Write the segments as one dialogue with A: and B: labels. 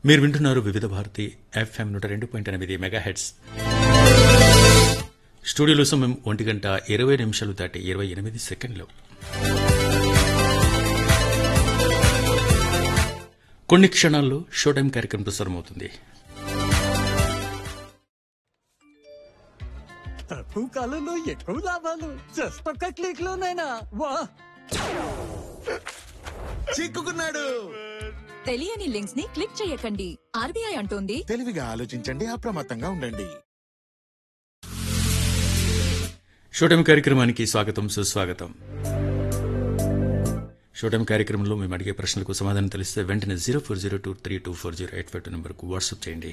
A: మీరు వింటున్నారు వివిధ భారతి ఎఫ్ఎం 102.8 మెగాహెర్ట్జ్. స్టూడియోలో సమయం 1:20 దాటి 28 సెకండ్లు. కొన్ని క్షణాల్లో షో టైం కార్యక్రమం ప్రసారమవుతుంది.
B: తక్కువ కాలంలో ఎక్కువ లాభాలు జస్ట్ ఒక్క క్లిక్ లోనైనా వా
C: చిక్కుకున్నాడు.
D: తెలియని లింక్స్ ని క్లిక్ చేయకండి. ఆర్బీఐ అంటోంది
C: తెలివిగా ఆలోచించండి, అప్రమత్తంగా ఉండండి.
A: షో టైం కార్యక్రమానికి స్వాగతం, సుస్వాగతం. షో టైం కార్యక్రమంలో మేము అడిగే ప్రశ్నలకు సమాధానం తెలిస్తే వెంటనే 0402324085 నంబర్కు వాట్సాప్ చేయండి.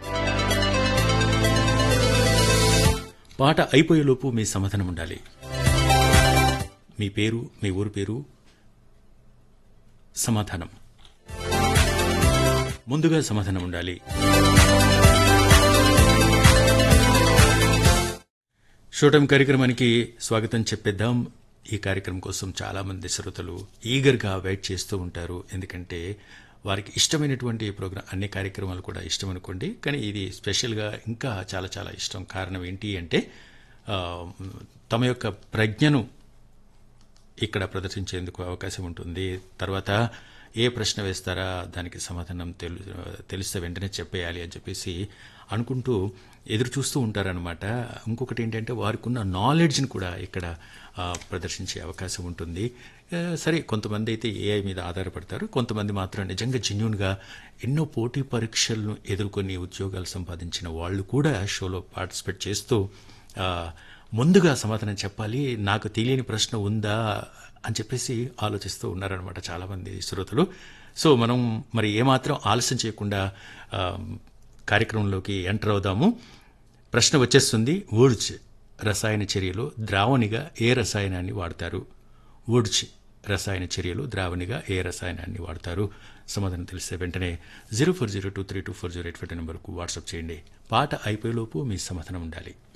A: పాట అయిపోయేలోపు మీ సమాధానం ఉండాలి. మీ పేరు, మీ ఊరు పేరు, సమాధానం ముందుగా సమాధానం ఉండాలి. షో టైం కార్యక్రమానికి స్వాగతం చెప్పేద్దాం. ఈ కార్యక్రమం కోసం చాలా మంది శ్రోతలు ఈగర్గా వెయిట్ చేస్తూ ఉంటారు. ఎందుకంటే వారికి ఇష్టమైనటువంటి ప్రోగ్రాం, అన్ని కార్యక్రమాలు కూడా ఇష్టం అనుకోండి, కానీ ఇది స్పెషల్గా ఇంకా చాలా చాలా ఇష్టం. కారణం ఏంటి అంటే తమ యొక్క ప్రజ్ఞను ఇక్కడ ప్రదర్శించేందుకు అవకాశం ఉంటుంది. తర్వాత ఏ ప్రశ్న వేస్తారా దానికి సమాధానం తెలిస్తే వెంటనే చెప్పేయాలి అని చెప్పేసి అనుకుంటూ ఎదురు చూస్తూ ఉంటారనమాట. ఇంకొకటి ఏంటంటే వారికి ఉన్న నాలెడ్జ్ని కూడా ఇక్కడ ప్రదర్శించే అవకాశం ఉంటుంది. సరే, కొంతమంది అయితే ఏఐ మీద ఆధారపడతారు, కొంతమంది మాత్రం నిజంగా జెన్యూన్గా ఎన్నో పోటీ పరీక్షలను ఎదుర్కొని ఉద్యోగాలు సంపాదించిన వాళ్ళు కూడా షోలో పార్టిసిపేట్ చేస్తూ ముందుగా సమాధానం చెప్పాలి, నాకు తెలియని ప్రశ్న ఉందా అని చెప్పేసి ఆలోచిస్తూ ఉన్నారనమాట చాలామంది శ్రోతలు. సో మనం మరి ఏమాత్రం ఆలస్యం చేయకుండా కార్యక్రమంలోకి ఎంటర్ అవుదాము. ప్రశ్న వచ్చేస్తుంది. వుడ్జ్ రసాయన చర్యలో ద్రావణిగా ఏ రసాయనాన్ని వాడతారు? వుడ్జ్ రసాయన చర్యలో ద్రావణిగా ఏ రసాయనాన్ని వాడతారు? సమాధానం తెలిస్తే వెంటనే 0402324085 నెంబర్కు వాట్సాప్ చేయండి. పాట అయిపోయేలోపు మీ సమాధానం ఉండాలి.